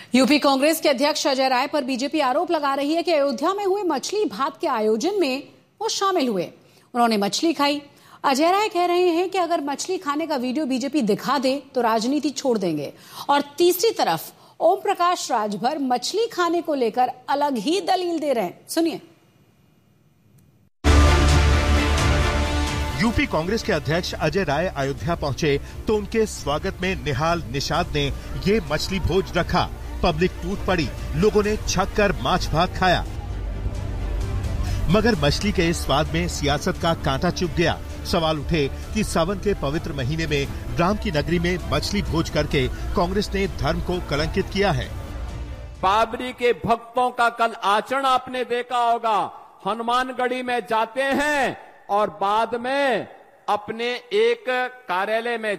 UP Congress के अध्यक्ष अजय राय पर बीजेपी आरोप लगा रही है कि अयोध्या में हुए मछली भात के आयोजन में वो शामिल हुए। उन्होंने मछली खाई। अजय राय कह रहे हैं कि अगर मछली खाने का वीडियो बीजेपी दिखा दे तो राजनीति छोड़ देंगे। और तीसरी तरफ ओम प्रकाश राजभर मछली खाने को लेकर अलग ही दलील दे रहे हैं। सुनिए। यूपी कांग्रेस के अध्यक्ष अजय राय अयोध्या पहुंचे तो उनके स्वागत में निहाल निषाद ने ये मछली भोज रखा। पब्लिक टूट पड़ी, लोगों ने छक कर माछ भात खाया। मगर मछली के इस स्वाद में सियासत का कांटा चुभ गया। सवाल उठे कि सावन के पवित्र महीने में राम की नगरी में मछली भोज करके कांग्रेस ने धर्म को कलंकित किया है। बाबरी के भक्तों का कल आचरण आपने देखा होगा। हनुमानगढ़ी में जाते हैं और बाद में अपने एक कार्यालय में